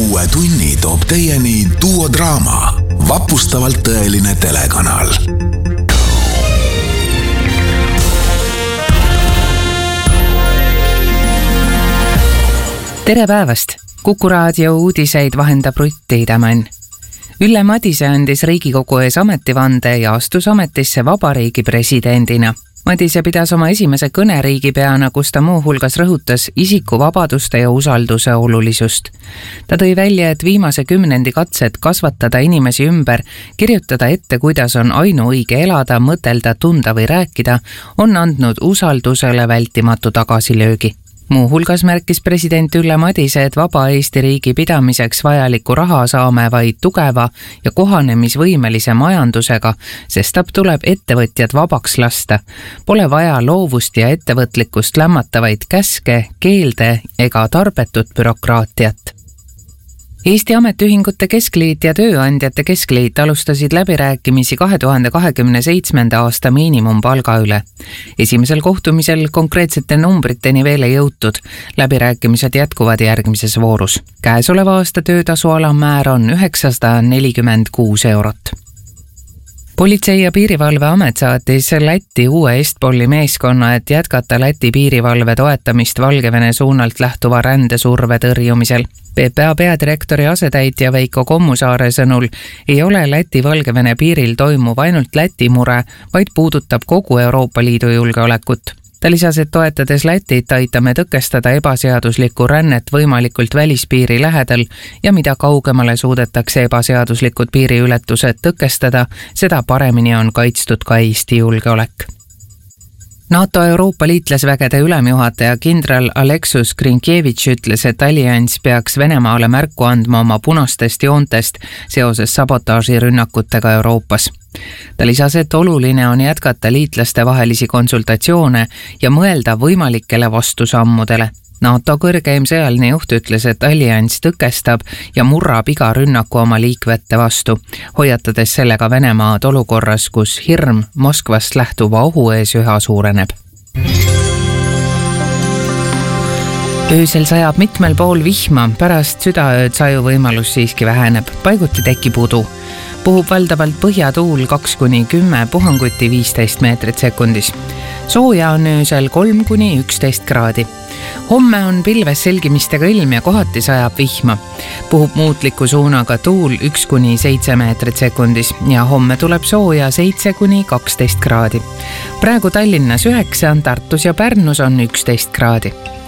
Uue tunni toob teieni Duo Draama, vapustavalt tõeline telekanal. Tere päevast! Kuku raadio uudiseid vahendab Rutt Tiidemann. Ülle Madise andis Riigikogu ees ametivande ja astus ametisse vabariigi presidendina. Madise pidas oma esimese kõne riigipeana, kus ta muu hulgas rõhutas isikuvabaduste ja usalduse olulisust. Ta tõi välja, et viimase kümnendi katsed kasvatada inimesi ümber, kirjutada ette, kuidas on ainuõige elada, mõtelda, tunda või rääkida, on andnud usaldusele vältimatu tagasilöögi. Muu hulgas märkis president Ülle Madise, et vaba Eesti riigi pidamiseks vajaliku raha saame vaid tugeva ja kohanemisvõimelise majandusega, sest tuleb ettevõtjad vabaks lasta. Pole vaja loovust ja ettevõtlikkust lämmatavaid käske, keelde ega tarbetut bürokraatiat. Eesti Ametiühingute Keskliit ja Tööandjate Keskliit alustasid läbirääkimisi 2027. aasta miinimumpalga üle. Esimesel kohtumisel konkreetsete numbriteni veel ei jõutud. Läbirääkimised jätkuvad järgmises voorus. Käesoleva aasta töötasu alammäär on 946 eurot. Politsei- ja piirivalveamet saatis Lätti uue Estpoli meeskonna, et jätkata Läti piirivalve toetamist Valgevene suunalt lähtuva rändesurve tõrjumisel. PPA peadirektori asetäitja Veiko Kommusaare sõnul ei ole Läti-Valgevene piiril toimuv ainult Läti mure, vaid puudutab kogu Euroopa Liidu julgeolekut. Ta lisas, et toetades Lätit aitame tõkestada ebaseaduslikku rännet võimalikult välispiiri lähedal ja mida kaugemale suudetakse ebaseaduslikud piiriületused tõkestada, seda paremini on kaitstud ka Eesti julgeolek. NATO Euroopa liitlasvägede ülemjuhataja kindral Aleksus Grinkevitš ütles, et allianss peaks Venemaale märku andma oma punastest joontest seoses sabotaažirünnakutega Euroopas. Ta lisas, et oluline on jätkata liitlaste vahelisi konsultatsioone ja mõelda võimalikele vastusammudele. NATO kõrgeim sõjaline juht ütles, et allianss tõkestab ja murrab iga rünnaku oma liikvete vastu, hoiatades sellega Venemaad olukorras, kus hirm Moskvast lähtuva ohu ees üha suureneb. Öösel sajab mitmel pool vihma, pärast südaööd saju võimalus siiski väheneb, paiguti tekib udu. Puhub valdavalt põhjatuul 2-10, puhanguti 15 meetrit sekundis. Sooja on öösel 3-11 kraadi. Homme on pilves selgimistega ilm ja kohati sajab vihma. Puhub muutliku suunaga tuul 1-7 meetrit sekundis ja homme tuleb sooja 7-12 kraadi. Praegu Tallinnas 9, Tartus ja Pärnus on 11 kraadi.